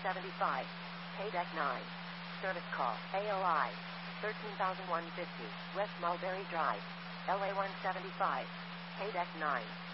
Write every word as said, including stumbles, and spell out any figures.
seventy-five. Pay deck nine. Service call. A O I. thirteen thousand one hundred fifty. West Mulberry Drive. L A one seventy-five. Pay deck nine.